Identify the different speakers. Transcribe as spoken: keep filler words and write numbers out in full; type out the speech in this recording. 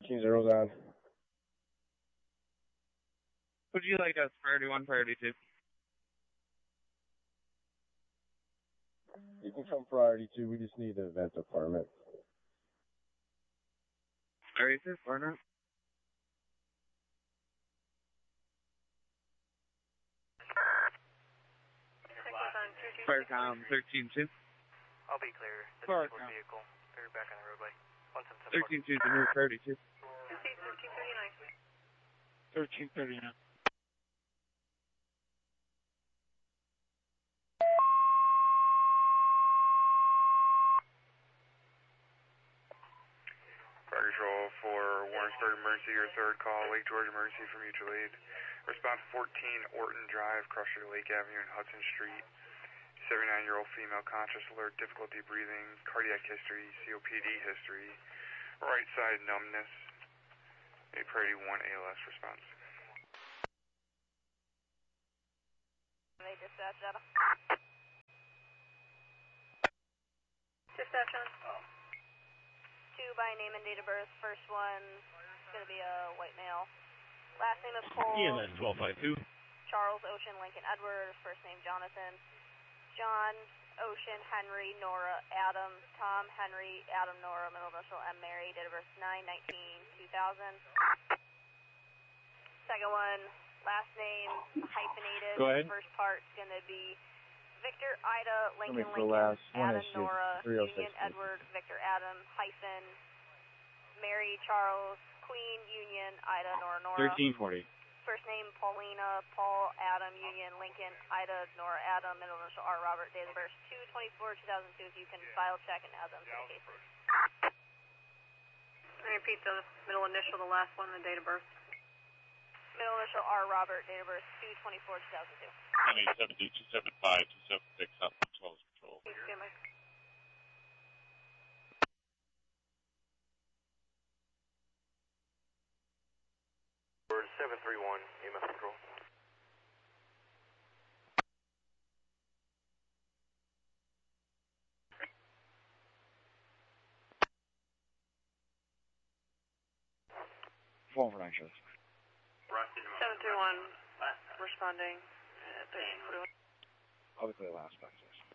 Speaker 1: thirteen zeros on.
Speaker 2: Would you like us priority one, priority two?
Speaker 1: You can come priority two. We just need the event department.
Speaker 2: Priority two, partner. Firecom thirteen two.
Speaker 3: I'll be clear. This
Speaker 2: Firecom.
Speaker 3: vehicle. They're back on the roadway.
Speaker 2: thirteen two, the new priority two.
Speaker 3: thirteen thirty-nine.
Speaker 2: thirteen thirty-nine.
Speaker 4: Fire Control for Warrensburg Emergency, your third call, Lake George Emergency for mutual aid. Response fourteen Orton Drive, Crusher Lake Avenue and Hudson Street. seventy-nine-year-old female, conscious, alert, difficulty breathing, cardiac history, C O P D history, right side numbness. A priority one A L S response.
Speaker 5: They dispatch data.
Speaker 6: Dispatch on.
Speaker 5: Two by name and date of birth. First one's going to be a white male. Last name is Cole.
Speaker 7: E M S twelve fifty-two.
Speaker 5: Charles Ocean Lincoln Edward. First name Jonathan. John Ocean Henry Nora Adam. Tom Henry Adam Nora. Middle initial M Mary. Date of birth nine nineteen two thousand. Second one. Last name hyphenated.
Speaker 1: Go ahead.
Speaker 5: First part's going to be Victor Ida Lincoln
Speaker 1: Let me
Speaker 5: Lincoln
Speaker 1: last one
Speaker 5: Adam
Speaker 1: is
Speaker 5: Nora
Speaker 1: three oh six.
Speaker 5: Union Edward Victor Adam hyphen Mary Charles Queen Union Ida Nora Nora.
Speaker 2: thirteen forty.
Speaker 5: First name Paulina Paul Adam Union Lincoln Ida Nora Adam. Middle initial R Robert. Date of birth two twenty-four two thousand two. If you can file check and add them to the cases.
Speaker 6: I repeat the middle initial, the last one, the date of birth.
Speaker 5: Middle initial R Robert. Date of birth two twenty-four two thousand two.
Speaker 7: ten eight seventy, two seventy-five, two seventy-six, up twelve control.
Speaker 6: Please stand by.
Speaker 3: Bird seven three one, E M S control.
Speaker 2: Phone for nine shows.
Speaker 6: seven three one responding at thirteen forty-one.
Speaker 2: Publicly last access.